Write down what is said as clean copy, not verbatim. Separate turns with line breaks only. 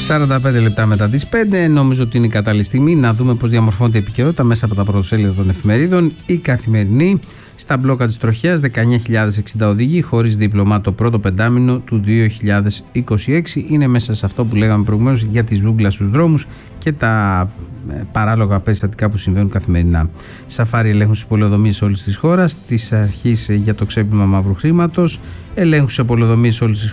45 λεπτά μετά τις 5, νομίζω ότι είναι η κατάλληλη στιγμή να δούμε πώς διαμορφώνεται η επικαιρότητα μέσα από τα πρωτοσέλιδα των εφημερίδων. Η Καθημερινή, στα μπλόκα της τροχιάς, 19.060 οδηγοί χωρίς δίπλωμα το πρώτο πεντάμινο του 2026. Είναι μέσα σε αυτό που λέγαμε προηγουμένως για τη ζούγκλα στους δρόμους και τα παράλογα περιστατικά που συμβαίνουν καθημερινά. Σαφάρι ελέγχουν στις πολεοδομίες όλης της χώρας, της αρχής για το ξέπλυμα μαύρου χρήματος, ελέγχουν σε πολεοδομίες όλης της